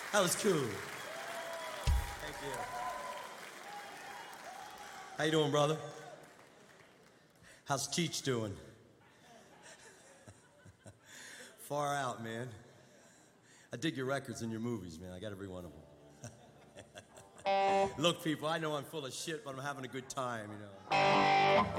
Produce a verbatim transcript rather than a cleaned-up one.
That was cool. Thank you. How you doing, brother? How's Cheech doing? Far out, man. I dig your records and your movies, man. I got every one of them. Look, people, I know I'm full of shit, but I'm having a good time, you know.